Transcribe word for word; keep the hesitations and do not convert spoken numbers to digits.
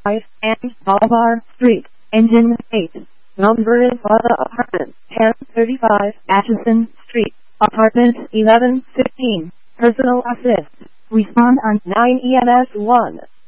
and Bolivar Street, Engine eight. Number is Plaza Apartment, ten thirty-five Atchison Street, Apartment eleven fifteen. Personal assist. Respond on nine E M S one.